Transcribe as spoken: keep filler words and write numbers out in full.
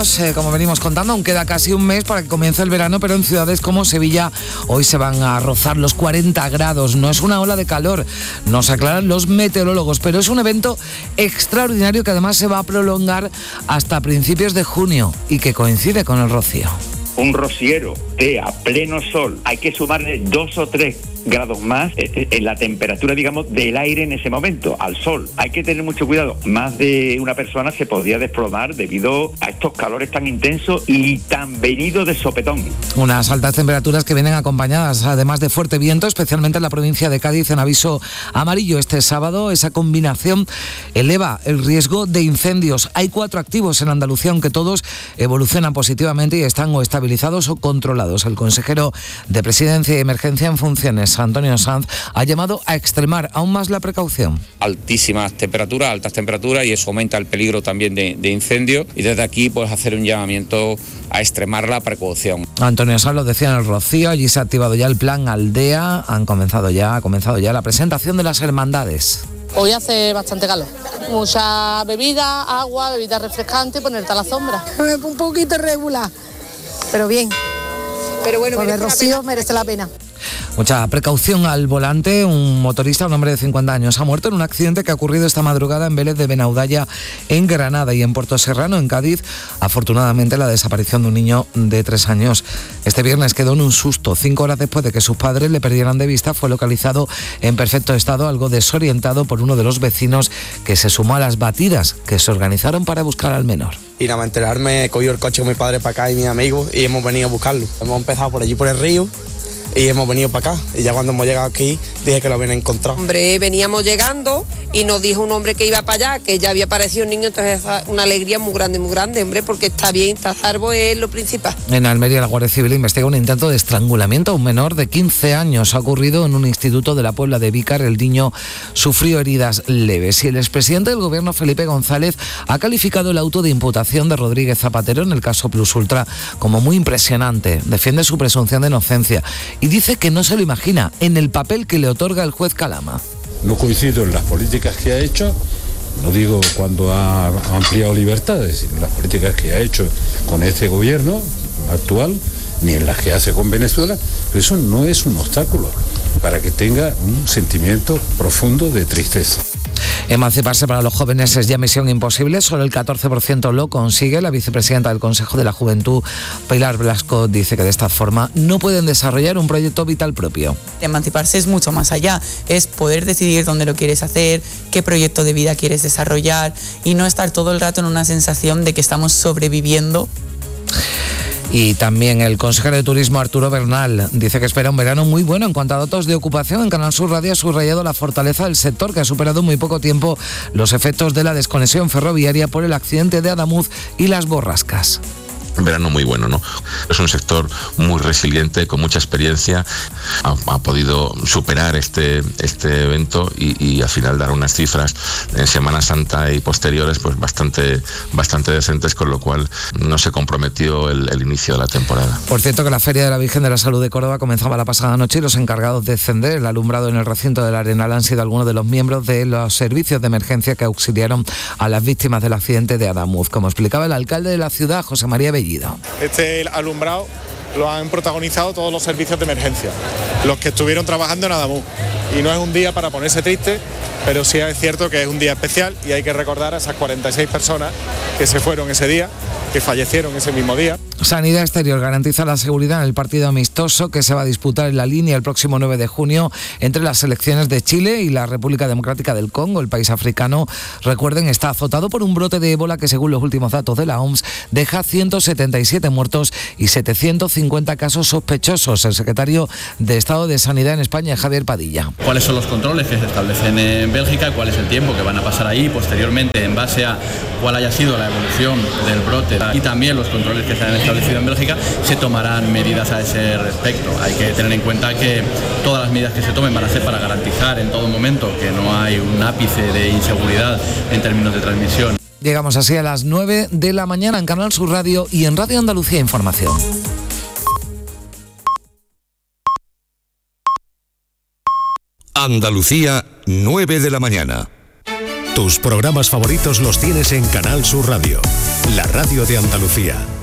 grados, eh, como venimos contando, aún queda casi un mes para que comience el verano, pero en ciudades como Sevilla hoy se van a rozar los cuarenta grados. No es una ola de calor, nos aclaran los meteorólogos, pero es un evento extraordinario que además se va a prolongar hasta principios de junio y que coincide con el rocío. Un rociero de a pleno sol, hay que sumarle dos o tres grados más en la temperatura, digamos, del aire en ese momento, al sol. Hay que tener mucho cuidado. Más de una persona se podría desplomar debido a estos calores tan intensos y tan venidos de sopetón. Unas altas temperaturas que vienen acompañadas además de fuerte viento, especialmente en la provincia de Cádiz, en aviso amarillo este sábado. Esa combinación eleva el riesgo de incendios. Hay cuatro activos en Andalucía, aunque todos evolucionan positivamente y están o estabilizados o controlados. El consejero de Presidencia y Emergencia en funciones, Antonio Sanz, ha llamado a extremar aún más la precaución. Altísimas temperaturas, altas temperaturas, y eso aumenta el peligro también de, de incendio, y desde aquí pues hacer un llamamiento a extremar la precaución. Antonio Sanz lo decía en el Rocío, allí se ha activado ya el plan Aldea, han comenzado ya, ha comenzado ya la presentación de las hermandades. Hoy hace bastante calor, mucha bebida, agua, bebida refrescante, ponerte a la sombra. Un poquito irregular, pero bien. Pero bueno, por el Rocío merece la pena. Mucha precaución al volante. Un motorista, un hombre de cincuenta años, ha muerto en un accidente que ha ocurrido esta madrugada en Vélez de Benaudalla, en Granada, y en Puerto Serrano, en Cádiz. Afortunadamente, la desaparición de un niño de tres años. Este viernes quedó en un susto. Cinco horas después de que sus padres le perdieran de vista, fue localizado en perfecto estado, algo desorientado, por uno de los vecinos que se sumó a las batidas que se organizaron para buscar al menor. Y nada más enterarme, he cogido el coche con mi padre para acá y mis amigos y hemos venido a buscarlo. Hemos empezado por allí, por el río, y hemos venido para acá. Y ya cuando hemos llegado aquí, dije que lo habían encontrado. Hombre, veníamos llegando y nos dijo un hombre que iba para allá, que ya había aparecido un niño, entonces una alegría muy grande, muy grande, hombre, porque está bien, está salvo, es lo principal. En Almería, la Guardia Civil investiga un intento de estrangulamiento a un menor de quince años. Ha ocurrido en un instituto de la Puebla de Vícar. El niño sufrió heridas leves. Y el expresidente del Gobierno, Felipe González, ha calificado el auto de imputación de Rodríguez Zapatero en el caso Plus Ultra como muy impresionante. Defiende su presunción de inocencia y dice que no se lo imagina en el papel que le otorga el juez Calama. No coincido en las políticas que ha hecho, no digo cuando ha ampliado libertades, sino en las políticas que ha hecho con este gobierno actual, ni en las que hace con Venezuela, pero eso no es un obstáculo para que tenga un sentimiento profundo de tristeza. Emanciparse para los jóvenes es ya misión imposible, solo el catorce por ciento lo consigue. La vicepresidenta del Consejo de la Juventud, Pilar Blasco, dice que de esta forma no pueden desarrollar un proyecto vital propio. Emanciparse es mucho más allá, es poder decidir dónde lo quieres hacer, qué proyecto de vida quieres desarrollar y no estar todo el rato en una sensación de que estamos sobreviviendo. Y también el consejero de Turismo, Arturo Bernal, dice que espera un verano muy bueno. En cuanto a datos de ocupación, en Canal Sur Radio ha subrayado la fortaleza del sector, que ha superado en muy poco tiempo los efectos de la desconexión ferroviaria por el accidente de Adamuz y las borrascas. Un verano muy bueno, ¿no? Es un sector muy resiliente, con mucha experiencia, ha, ha podido superar este, este evento y, y al final dar unas cifras en Semana Santa y posteriores pues bastante, bastante decentes, con lo cual no se comprometió el, el inicio de la temporada. Por cierto, que la Feria de la Virgen de la Salud de Córdoba comenzaba la pasada noche y los encargados de encender el alumbrado en el recinto del Arenal han sido algunos de los miembros de los servicios de emergencia que auxiliaron a las víctimas del accidente de Adamuz, como explicaba el alcalde de la ciudad, José María Bellido. Este alumbrado lo han protagonizado todos los servicios de emergencia, los que estuvieron trabajando en Adamuz. Y no es un día para ponerse triste, pero sí es cierto que es un día especial y hay que recordar a esas cuarenta y seis personas que se fueron ese día, que fallecieron ese mismo día. Sanidad Exterior garantiza la seguridad en el partido amistoso que se va a disputar en La Línea el próximo nueve de junio entre las selecciones de Chile y la República Democrática del Congo. El país africano, recuerden, está azotado por un brote de ébola que, según los últimos datos de la O M S, deja ciento setenta y siete muertos y setecientos cincuenta casos sospechosos. El secretario de Estado de Sanidad en España, Javier Padilla. ¿Cuáles son los controles que se establecen en Bélgica? ¿Cuál es el tiempo que van a pasar ahí? Posteriormente, en base a cuál haya sido la evolución del brote y también los controles que se han establecido en Bélgica, se tomarán medidas a ese respecto. Hay que tener en cuenta que todas las medidas que se tomen van a ser para garantizar en todo momento que no hay un ápice de inseguridad en términos de transmisión. Llegamos así a las nueve de la mañana en Canal Sur Radio y en Radio Andalucía Información. Andalucía, nueve de la mañana. Tus programas favoritos los tienes en Canal Sur Radio, la radio de Andalucía.